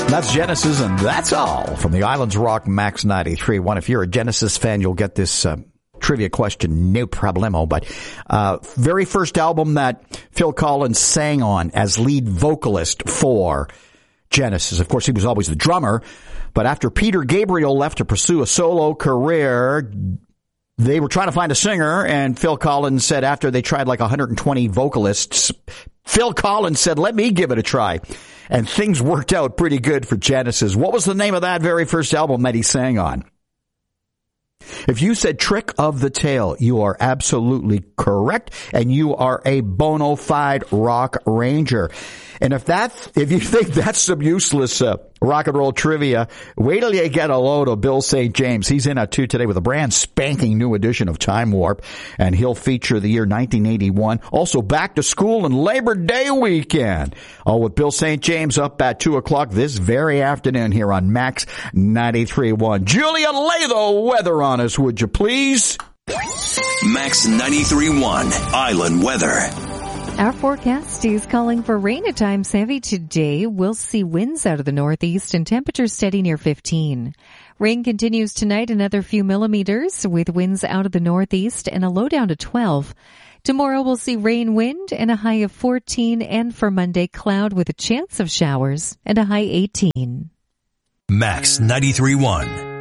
That's Genesis, and that's all from the Islands Rock Max 93.1. If you're a Genesis fan, you'll get this trivia question, no problemo. But very first album that Phil Collins sang on as lead vocalist for Genesis. Of course, he was always the drummer, but after Peter Gabriel left to pursue a solo career, they were trying to find a singer, and Phil Collins said after they tried like 120 vocalists, Phil Collins said, let me give it a try. And things worked out pretty good for Genesis. What was the name of that very first album that he sang on? If you said Trick of the Tail, you are absolutely correct, and you are a bona fide rock ranger. And if you think that's some useless rock and roll trivia, wait till you get a load of Bill St. James. He's in at 2 today with a brand spanking new edition of Time Warp, and he'll feature the year 1981. Also Back to School and Labor Day weekend. All with Bill St. James up at 2 o'clock this very afternoon here on Max 93.1. Julia, lay the weather on us, would you please? Max 93.1 Island Weather. Our forecast is calling for rain at times heavy today. We'll see winds out of the northeast and temperatures steady near 15. Rain continues tonight, another few millimeters with winds out of the northeast and a low down to 12. Tomorrow we'll see rain, wind and a high of 14, and for Monday cloud with a chance of showers and a high 18. Max 93.1.